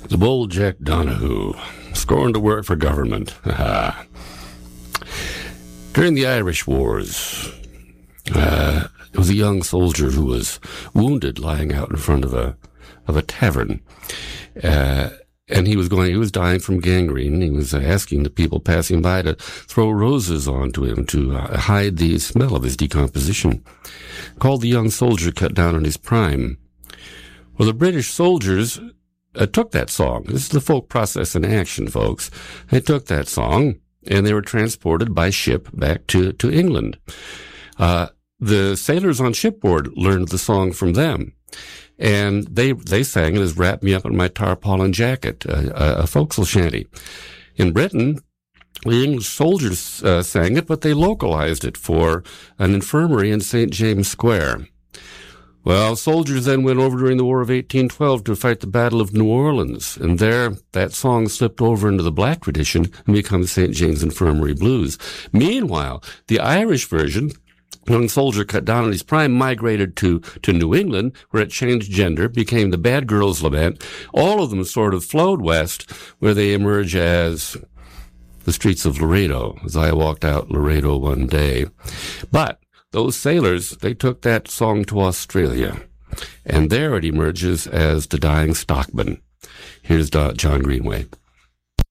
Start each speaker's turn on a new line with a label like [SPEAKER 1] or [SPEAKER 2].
[SPEAKER 1] The bold Jack Donahue, scorned to work for government. During the Irish Wars, it was a young soldier who was wounded lying out in front of a tavern. And he was dying from gangrene. He was asking the people passing by to throw roses onto him to hide the smell of his decomposition. Called the young soldier cut down on his prime. Well, the British soldiers took that song. This is the folk process in action, folks. They took that song, and they were transported by ship back to England. The sailors on shipboard learned the song from them. And they sang it as Wrap Me Up in My Tarpaulin Jacket, a folksy shanty. In Britain, the English soldiers sang it, but they localized it for an infirmary in St. James Square. Well, soldiers then went over during the War of 1812 to fight the Battle of New Orleans, and there that song slipped over into the black tradition and became St. James Infirmary Blues. Meanwhile, the Irish version, young soldier cut down on his prime, migrated to New England, where it changed gender, became the Bad Girls Lament. All of them sort of flowed west, where they emerge as the streets of Laredo, as I walked out Laredo one day. But those sailors, they took that song to Australia, and there it emerges as the Dying Stockman. Here's John Greenway.